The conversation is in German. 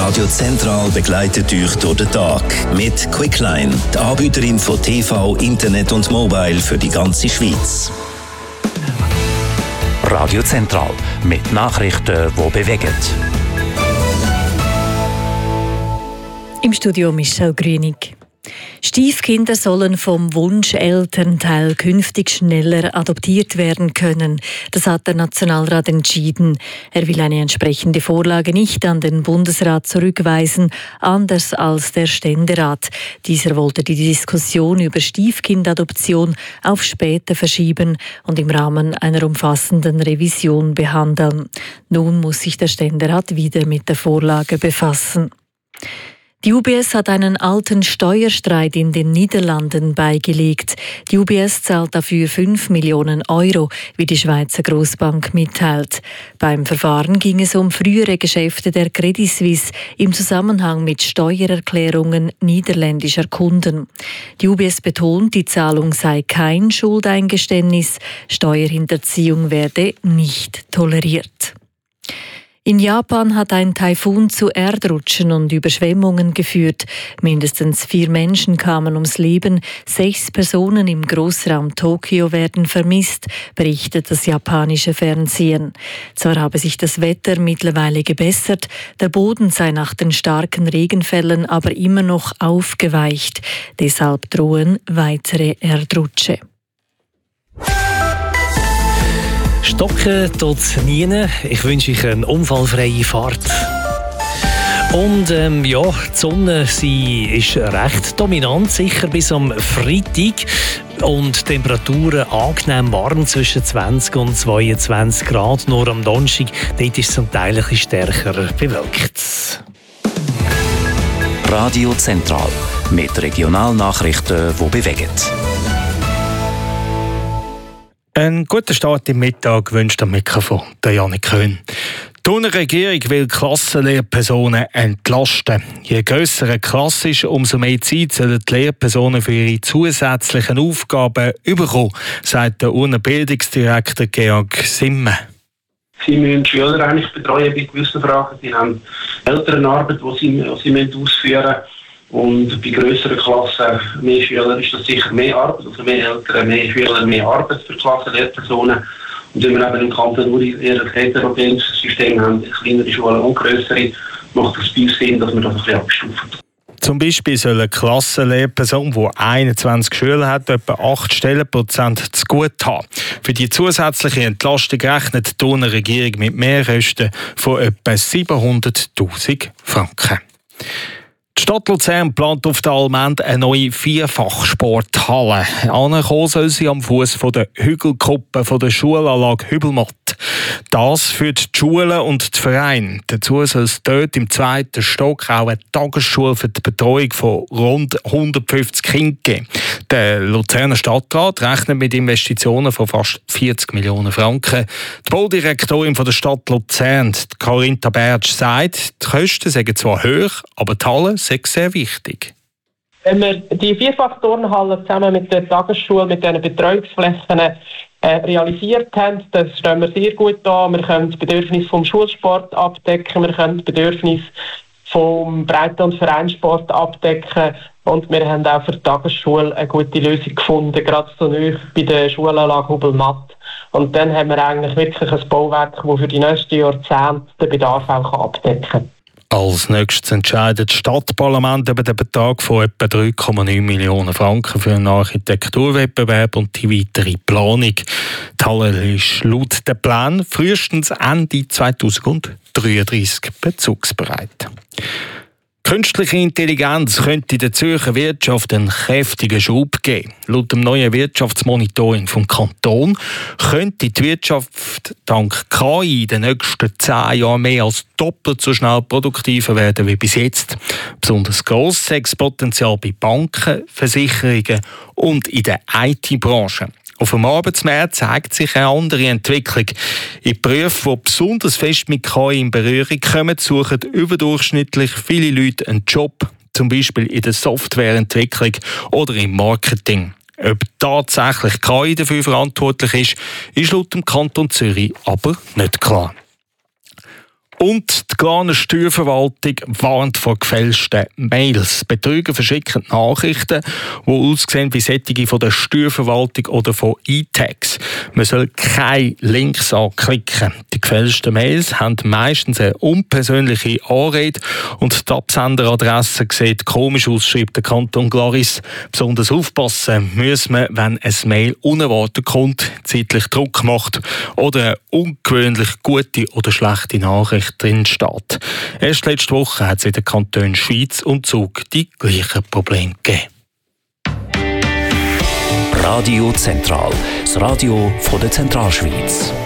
Radio Zentral begleitet euch durch den Tag mit Quickline, die Anbieterin von TV, Internet und Mobile für die ganze Schweiz. Radio Zentral mit Nachrichten, die bewegen. Im Studio Michelle Grünig. Stiefkinder sollen vom Wunschelternteil künftig schneller adoptiert werden können. Das hat der Nationalrat entschieden. Er will eine entsprechende Vorlage nicht an den Bundesrat zurückweisen, anders als der Ständerat. Dieser wollte die Diskussion über Stiefkindadoption auf später verschieben und im Rahmen einer umfassenden Revision behandeln. Nun muss sich der Ständerat wieder mit der Vorlage befassen. Die UBS hat einen alten Steuerstreit in den Niederlanden beigelegt. Die UBS zahlt dafür 5 Millionen Euro, wie die Schweizer Grossbank mitteilt. Beim Verfahren ging es um frühere Geschäfte der Credit Suisse im Zusammenhang mit Steuererklärungen niederländischer Kunden. Die UBS betont, die Zahlung sei kein Schuldeingeständnis, Steuerhinterziehung werde nicht toleriert. In Japan hat ein Taifun zu Erdrutschen und Überschwemmungen geführt. Mindestens 4 Menschen kamen ums Leben. 6 Personen im Großraum Tokio werden vermisst, berichtet das japanische Fernsehen. Zwar habe sich das Wetter mittlerweile gebessert, der Boden sei nach den starken Regenfällen aber immer noch aufgeweicht. Deshalb drohen weitere Erdrutsche. Stocken tut's nie. Ich wünsche euch eine unfallfreie Fahrt. Und die Sonne, sie ist recht dominant, sicher bis am Freitag. Und die Temperaturen angenehm warm zwischen 20 und 22 Grad. Nur am Donnerstag, dort ist es zum Teil ein bisschen stärker bewölkt. Radio Zentral mit Regionalnachrichten, die bewegen. Einen guten Start im Mittag wünscht am Mikrofon der Janik Köhn. Die Thuner Regierung will Klassenlehrpersonen entlasten. Je grösser eine Klasse ist, umso mehr Zeit sollen die Lehrpersonen für ihre zusätzlichen Aufgaben bekommen, sagt der Thuner Bildungsdirektor Georg Simme. Sie müssen die Schüler eigentlich betreuen bei gewissen Fragen. Sie haben Elternarbeit, die sie ausführen müssen. Und bei grösseren Klassen, mehr Schüler, ist das sicher mehr Arbeit. Also mehr Eltern, mehr Schüler, mehr Arbeit für Klassenlehrpersonen. Und wenn wir eben im Kanton Uri eher ein heterogenes System haben, kleinere Schulen und grössere, macht es bei uns Sinn, dass wir das ein bisschen abstufen. Zum Beispiel soll eine Klassenlehrperson, die 21 Schüler hat, etwa 8 Stellenprozent zu gut haben. Für die zusätzliche Entlastung rechnet die Thuner Regierung mit Mehrkosten von etwa 700'000 Franken. Die Stadt Luzern plant auf der Allmende eine neue 4-Fach-Sporthalle. Angekommen soll sie am Fuß der Hügelkuppe der Schulanlage Hübelmatt. Das für die Schulen und die Vereine. Dazu soll es dort im 2. Stock auch eine Tagesschule für die Betreuung von rund 150 Kindern geben. Der Luzerner Stadtrat rechnet mit Investitionen von fast 40 Millionen Franken. Die Baudirektorin von der Stadt Luzern, Carinta Bertsch, sagt, die Kosten seien zwar hoch, aber die Halle sei sehr wichtig. Wenn wir die 4-Fach-Turnhalle zusammen mit der Tagesschule, mit diesen Betreuungsflächen realisiert haben, dann stehen wir sehr gut da. Wir können das Bedürfnis vom Schulsport abdecken, wir können das Bedürfnis vom Breite- und Vereinssport abdecken und wir haben auch für die Tagesschule eine gute Lösung gefunden, gerade so nahe bei der Schulanlage Hubelmatt. Und dann haben wir eigentlich wirklich ein Bauwerk, das für die nächsten Jahrzehnte den Bedarf auch abdecken kann. Als nächstes entscheidet das Stadtparlament über den Betrag von etwa 3,9 Millionen Franken für einen Architekturwettbewerb und die weitere Planung. Die Halle ist laut dem Plan frühestens Ende 2033 bezugsbereit. Künstliche Intelligenz könnte der Zürcher Wirtschaft einen kräftigen Schub geben. Laut dem neuen Wirtschaftsmonitoring vom Kanton könnte die Wirtschaft dank KI in den nächsten 10 Jahren mehr als doppelt so schnell produktiver werden wie bis jetzt. Besonders gross sei das Potenzial bei Banken, Versicherungen und in der IT-Branche. Auf dem Arbeitsmarkt zeigt sich eine andere Entwicklung. In Berufen, die besonders fest mit KI in Berührung kommen, suchen überdurchschnittlich viele Leute einen Job, zum Beispiel in der Softwareentwicklung oder im Marketing. Ob tatsächlich KI dafür verantwortlich ist laut dem Kanton Zürich aber nicht klar. Und die Glarner Steuerverwaltung warnt vor gefälschten Mails. Betrüger verschicken Nachrichten, die aussehen wie solche von der Steuerverwaltung oder von E-Tax. Man soll keine Links anklicken. Die gefälschten Mails haben meistens eine unpersönliche Anrede und die Absenderadresse sieht komisch aus, schreibt der Kanton Glaris. Besonders aufpassen muss man, wenn ein Mail unerwartet kommt, zeitlich Druck macht oder eine ungewöhnlich gute oder schlechte Nachricht drin steht. Erst letzte Woche hat es in den Kantonen Schweiz und Zug die gleichen Probleme gegeben. Radio Zentral, das Radio von der Zentralschweiz.